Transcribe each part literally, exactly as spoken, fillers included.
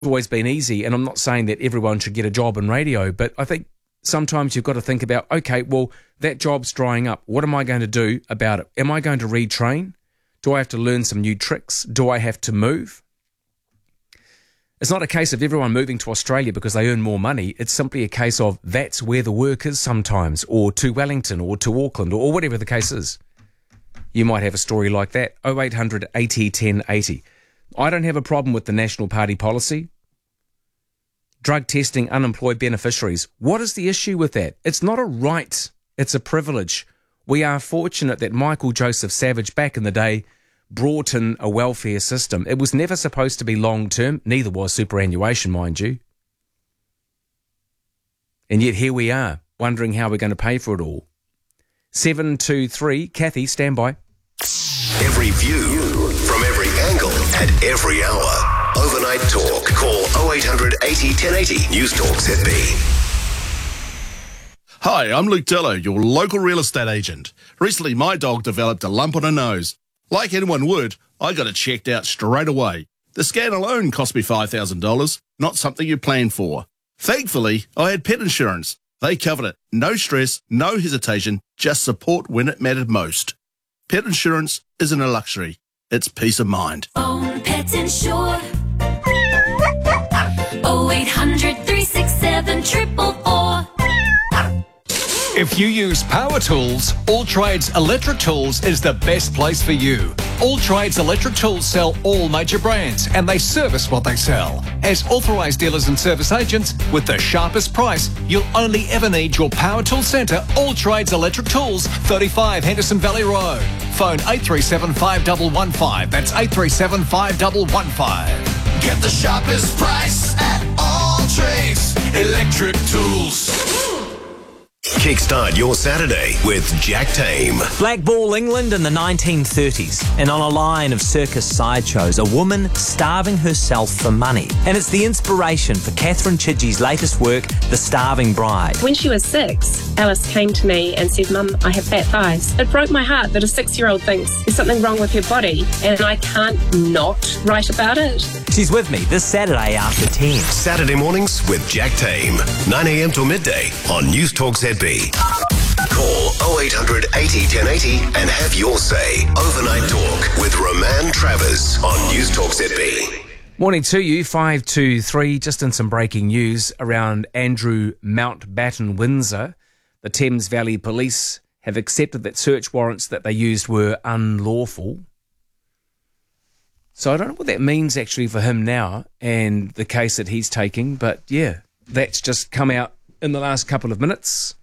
always been easy, and I'm not saying that everyone should get a job in radio, but I think sometimes you've got to think about, okay, well, that job's drying up. What am I going to do about it? Am I going to retrain? Do I have to learn some new tricks? Do I have to move? It's not a case of everyone moving to Australia because they earn more money. It's simply a case of that's where the work is sometimes, or to Wellington, or to Auckland, or whatever the case is. You might have a story like that. oh eight hundred eighty ten eighty. I don't have a problem with the National Party policy. Drug testing unemployed beneficiaries. What is the issue with that? It's not a right, it's a privilege. We are fortunate that Michael Joseph Savage back in the day brought in a welfare system. It was never supposed to be long-term, neither was superannuation, mind you. And yet here we are, wondering how we're going to pay for it all. seven two three, Kathy, stand by. Every view, from every angle, at every hour. Overnight Talk. Call oh eight hundred eighty ten eighty. News Talk Z B. Hi, I'm Luke Dello, your local real estate agent. Recently, my dog developed a lump on her nose. Like anyone would, I got it checked out straight away. The scan alone cost me five thousand dollars, not something you plan for. Thankfully, I had pet insurance. They covered it. No stress, no hesitation, just support when it mattered most. Pet insurance isn't a luxury. It's peace of mind. Own Pet Insure. oh eight hundred three six seven four four four. If you use power tools, All Trades Electric Tools is the best place for you. All Trades Electric Tools sell all major brands and they service what they sell. As authorised dealers and service agents, with the sharpest price, you'll only ever need your power tool centre, All Trades Electric Tools, thirty-five Henderson Valley Road. Phone eight three seven five one one five. That's eight three seven five one one five. Get the sharpest price at All Trades Electric Tools. Kickstart your Saturday with Jack Tame. Blackball England in the nineteen thirties, and on a line of circus sideshows, a woman starving herself for money. And it's the inspiration for Catherine Chidgey's latest work, The Starving Bride. When she was six, Alice came to me and said, "Mum, I have fat thighs." It broke my heart that a six-year-old thinks there's something wrong with her body, and I can't not write about it. She's with me this Saturday after ten. Saturday mornings with Jack Tame. nine a m till midday on News Talk Z B. Call oh eight hundred eighty ten eighty and have your say. Overnight Talk with Roman Travers on News Talk Z B. Morning to you, five two three. Just in some breaking news around Andrew Mountbatten Windsor. The Thames Valley Police have accepted that search warrants that they used were unlawful. So I don't know what that means actually for him now and the case that he's taking, but yeah, that's just come out in the last couple of minutes.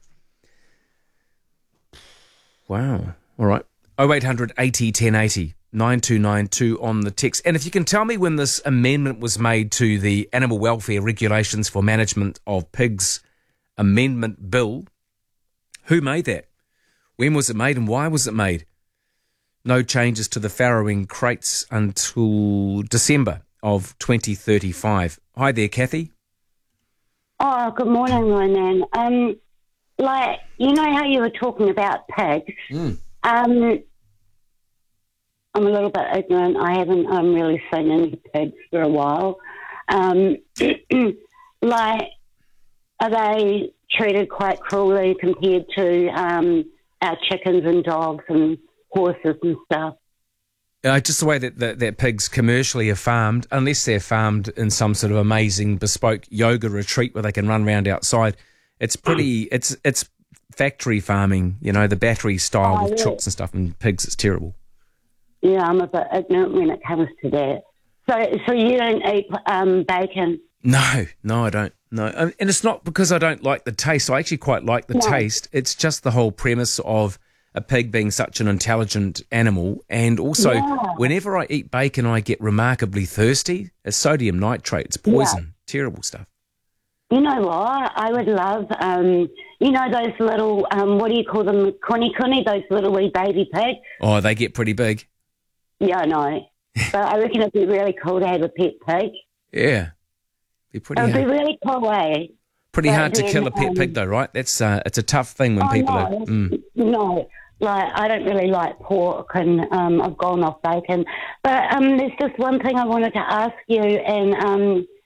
Wow. All right. oh eight hundred eighty ten eighty, nine two nine two on the text. And if you can tell me when this amendment was made to the Animal Welfare Regulations for Management of Pigs Amendment Bill, who made that? When was it made and why was it made? No changes to the farrowing crates until December of twenty thirty-five. Hi there, Kathy. Oh, good morning, Ronan. Um, like, you know how you were talking about pigs? Mm. Um, I'm a little bit ignorant. I haven't um, really seen any pigs for a while. Um, like, are they treated quite cruelly compared to um, our chickens and dogs and horses and stuff? Uh, just the way that, that, that pigs commercially are farmed, unless they're farmed in some sort of amazing bespoke yoga retreat where they can run around outside, it's pretty, mm. it's it's factory farming, you know, the battery style oh, with yeah. chooks and stuff, and pigs, it's terrible. Yeah, I'm a bit ignorant when it comes to that. So so you don't eat um, bacon? No, no, I don't. No, and it's not because I don't like the taste. I actually quite like the no. taste. It's just the whole premise of a pig being such an intelligent animal, and also yeah. whenever I eat bacon I get remarkably thirsty. It's sodium nitrate, it's poison, yeah. terrible stuff. You know what, I would love, um, you know those little, um, what do you call them, kuni kuni, those little wee baby pigs? Oh, they get pretty big. Yeah, I know, but I reckon it'd be really cool to have a pet pig. Yeah, be pretty It'd hard. be really cool, eh? Pretty but hard then, to kill a pet um, pig though, right? That's uh, it's a tough thing when oh, people no, are... Mm. No, like I don't really like pork, and um, I've gone off bacon. But um, there's just one thing I wanted to ask you, and um,